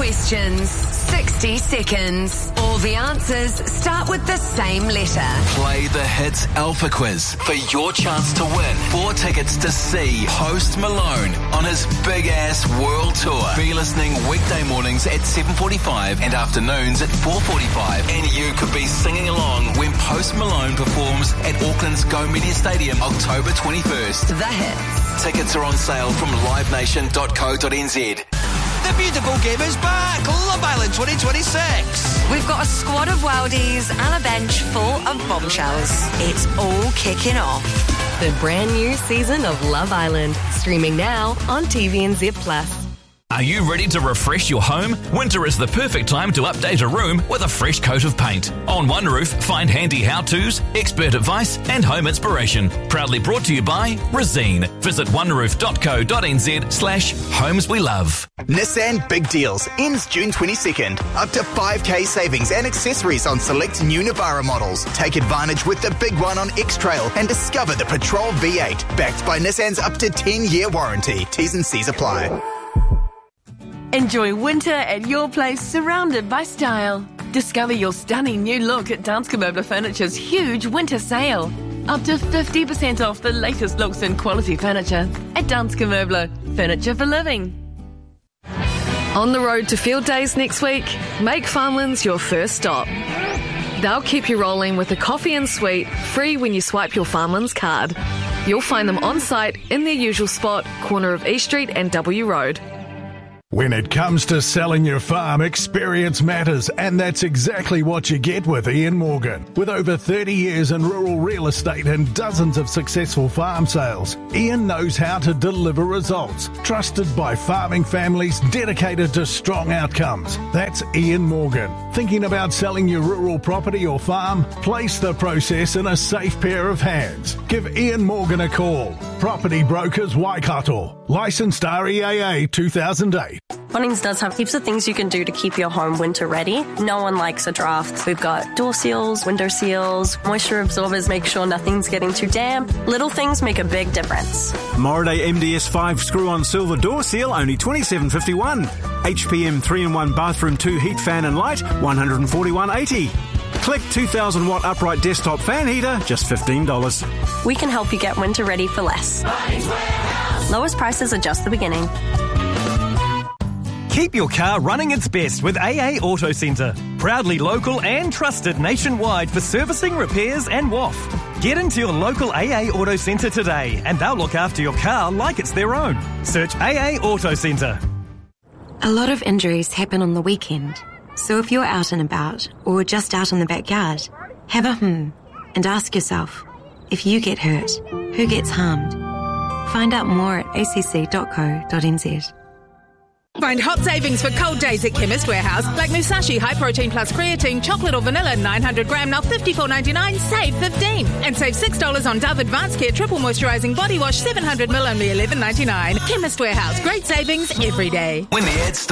questions, 60 seconds. All the answers start with the same letter. Play the Hits Alpha Quiz for your chance to win 4 tickets to see Post Malone on his big-ass world tour. Be listening weekday mornings at 7:45 and afternoons at 4:45. And you could be singing along when Post Malone performs at Auckland's Go Media Stadium October 21st. The Hits. Tickets are on sale from livenation.co.nz. The beautiful game is back. Love Island 2026. We've got a squad of worldies and a bench full of bombshells. It's all kicking off. The brand new season of Love Island, streaming now on TVNZ Plus. Are you ready to refresh your home? Winter is the perfect time to update a room with a fresh coat of paint. On One Roof, find handy how-tos, expert advice and home inspiration. Proudly brought to you by Resene. Visit oneroof.co.nz/homes we love. Nissan Big Deals ends June 22nd. Up to 5k savings and accessories on select new Navara models. Take advantage with the big one on X-Trail and discover the Patrol V8, backed by Nissan's up to 10-year warranty. T's and C's apply. Enjoy winter at your place, surrounded by style. Discover your stunning new look at Danske Møbler Furniture's huge winter sale. Up to 50% off the latest looks and quality furniture at Danske Møbler, furniture for living. On the road to field days next week, make Farmlands your first stop. They'll keep you rolling with a coffee and sweet, free when you swipe your Farmlands card. You'll find them on site in their usual spot, corner of East Street and W Road. When it comes to selling your farm, experience matters, and that's exactly what you get with Ian Morgan. With over 30 years in rural real estate and dozens of successful farm sales, Ian knows how to deliver results. Trusted by farming families dedicated to strong outcomes. That's Ian Morgan. Thinking about selling your rural property or farm? Place the process in a safe pair of hands. Give Ian Morgan a call. Property Brokers Waikato. Licensed REAA 2008. Bunnings does have heaps of things you can do to keep your home winter ready. No one likes a draft. We've got door seals, window seals, moisture absorbers, make sure nothing's getting too damp. Little things make a big difference. Moraday MDS5 screw-on silver door seal, only $27.51. HPM 3-in-1 bathroom 2 heat fan and light, $141.80. Click 2,000 watt upright desktop fan heater, just $15. We can help you get winter ready for less. Lowest prices are just the beginning. Keep your car running its best with AA Auto Centre. Proudly local and trusted nationwide for servicing, repairs and WAF. Get into your local AA Auto Centre today and they'll look after your car like it's their own. Search AA Auto Centre. A lot of injuries happen on the weekend. So if you're out and about or just out in the backyard, have a and ask yourself, if you get hurt, who gets harmed? Find out more at acc.co.nz. Find hot savings for cold days at Chemist Warehouse, like Musashi High Protein Plus Creatine, chocolate or vanilla, 900 gram, now $54.99, save $15. And save $6 on Dove Advanced Care Triple Moisturising Body Wash, 700ml, only $11.99. Chemist Warehouse, great savings every day. When the ads start